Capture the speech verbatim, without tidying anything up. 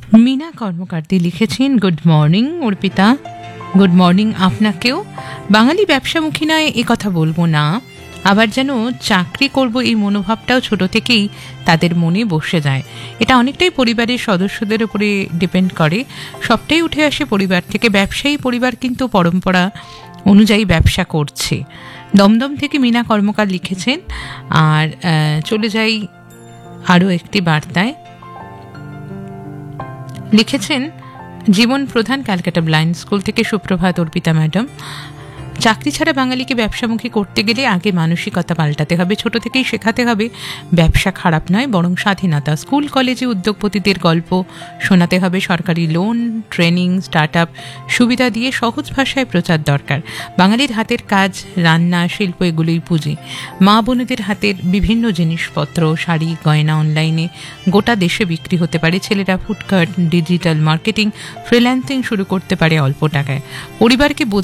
মীনা কর্মকার্তি লিখেছেন, good morning Arpita. Good morning আপনাকেও। বাঙালি ব্যবসামুখী নয় এ কথা বলবো না, আবার যেন চাকরি করব এই মনোভাবটাও ছোট থেকেই তাদের মনে বসে যায়। এটা অনেকটাই পরিবারের সদস্যদের উপরে ডিপেন্ড করে, সবটাই উঠে আসে পরিবার থেকে। ব্যবসায়ী পরিবার কিন্তু পরম্পরা অনুযায়ী ব্যবসা করছে। দমদম থেকে মীনা কর্মকার লিখেছেন। আর চলে যাই আরও একটি বার্তায়। লিখেছেন জীবন প্রধান, ক্যালকাটা ব্লাইন্ড স্কুল থেকে সুপ্রভাত অর্পিতা ম্যাডাম। চাকরি ছাড়া বাঙালিকে ব্যবসামুখী করতে গেলে আগে মানসিকতা পাল্টাতে হবে। ছোট থেকেই শেখাতে হবে ব্যবসা খারাপ নয়, বরং স্বাধীনতা। স্কুল কলেজে উদ্যোগপতিদের গল্প শোনাতে হবে। সরকারি লোন, ট্রেনিং, স্টার্ট আপ সুবিধা দিয়ে সহজ ভাষায় প্রচার দরকার। বাঙালির হাতের কাজ, রান্না, শিল্প এগুলোই পুঁজি। মা বোনেদের হাতের বিভিন্ন জিনিসপত্র, শাড়ি, গয়না অনলাইনে গোটা দেশে বিক্রি হতে পারে। ছেলেরা ফুডকার্ট, ডিজিটাল মার্কেটিং, ফ্রিল্যান্সিং শুরু করতে পারে অল্প টাকায়। পরিবারকে